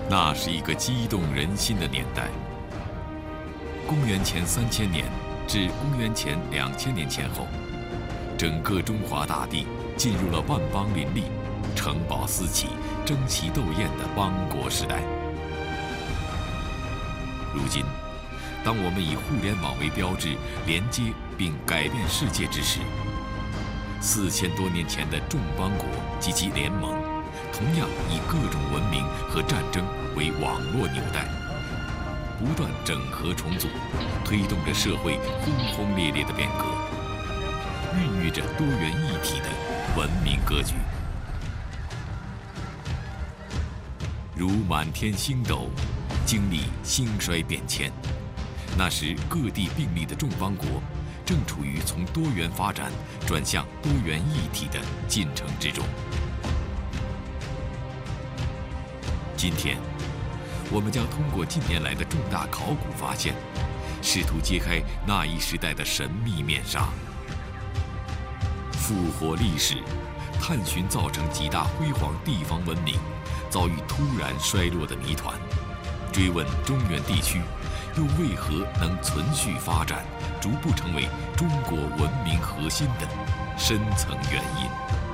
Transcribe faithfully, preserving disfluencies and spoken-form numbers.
那是一个激动人心的年代。公元前三千年至公元前两千年前后，整个中华大地进入了万邦林立、城堡四起、争奇斗艳的邦国时代。如今，当我们以互联网为标志，连接并改变世界之时，四千多年前的众邦国及其联盟，同样以各种文明和战争为网络纽带，不断整合重组，推动着社会轰轰烈烈的变革，孕育着多元一体的文明格局。如满天星斗，经历兴衰变迁，那时各地并立的众邦国，正处于从多元发展转向多元一体的进程之中。今天，我们将通过近年来的重大考古发现，试图揭开那一时代的神秘面纱，复活历史，探寻造成几大辉煌地方文明遭遇突然衰落的谜团，追问中原地区又为何能存续发展，逐步成为中国文明核心的深层原因。